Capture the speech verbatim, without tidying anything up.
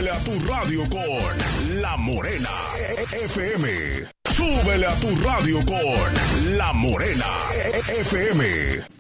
Súbele a tu radio con La Morena F M. Súbele a tu radio con La Morena F M.